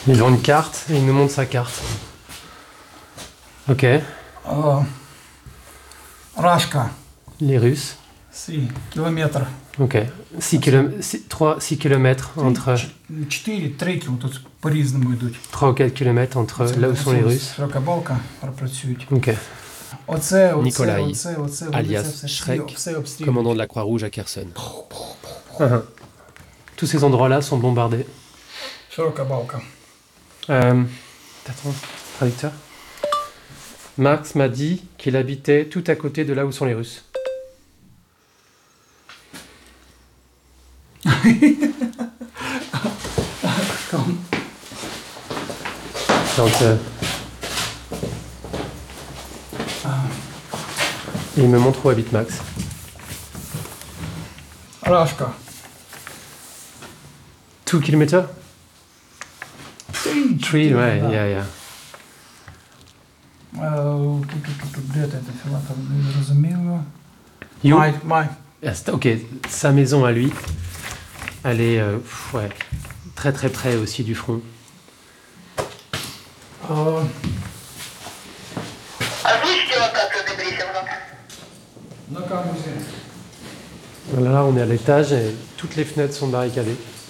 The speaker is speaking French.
Ils ont une carte et il nous montre sa carte. Ok. Rashka. Les Russes. 6 километра. Ok. 6 kilomètres entre... 4-3 км, тут по-різному йдуть. 3 ou 4 kilomètres entre là où sont les Russes. Широка балка працюють. Ok. Nikolai, оце, alias все Shrek, обстрілюють. commandant de la Croix-Rouge à Kherson. Tous ces endroits-là sont bombardés. Широка балка. Attends, traducteur. Marx m'a dit qu'il habitait tout à côté de là où sont les Russes. Donc, il me montre où habite Max. Рашка. 2 kilomètres? 3, ouais, yeah. Де ти філатор? Не зрозуміло. Май. Ok, sa maison à lui, elle est ouais, très très près aussi du front. На камузі. Là, on est à l'étage et toutes les fenêtres sont barricadées.